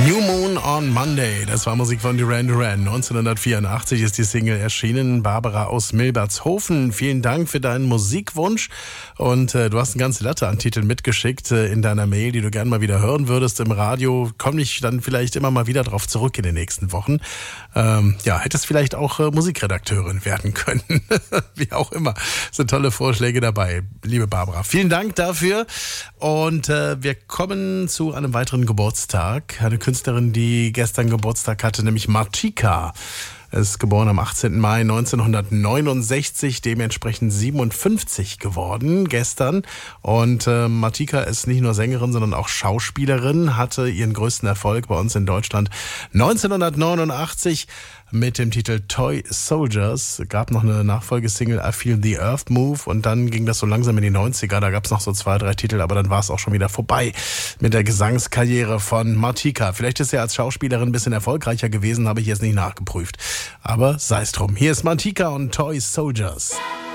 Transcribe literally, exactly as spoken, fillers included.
New Moon on Monday, das war Musik von Duran Duran. neunzehnhundertvierundachtzig ist die Single erschienen. Barbara aus Milbertshofen, vielen Dank für deinen Musikwunsch. Und äh, du hast eine ganze Latte an Titeln mitgeschickt äh, in deiner Mail, die du gerne mal wieder hören würdest im Radio. Komm ich dann vielleicht immer mal wieder drauf zurück in den nächsten Wochen. Ähm, ja, hättest vielleicht auch äh, Musikredakteurin werden können. Wie auch immer. Es sind tolle Vorschläge dabei, liebe Barbara. Vielen Dank dafür. Und äh, wir kommen zu einem weiteren Geburtstag. Eine Künstlerin, die gestern Geburtstag hatte, nämlich Martika. Ist geboren am achtzehnten Mai neunzehnhundertneunundsechzig, dementsprechend siebenundfünfzig geworden gestern. Und äh, Martika ist nicht nur Sängerin, sondern auch Schauspielerin, hatte ihren größten Erfolg bei uns in Deutschland neunzehnhundertneunundachtzig mit dem Titel Toy Soldiers. Gab noch eine Nachfolgesingle I Feel the Earth Move und dann ging das so langsam in die neunziger. Da gab es noch so zwei, drei Titel, aber dann war es auch schon wieder vorbei mit der Gesangskarriere von Martika. Vielleicht ist sie als Schauspielerin ein bisschen erfolgreicher gewesen, habe ich jetzt nicht nachgeprüft. Aber sei es drum. Hier ist Martika und Toy Soldiers.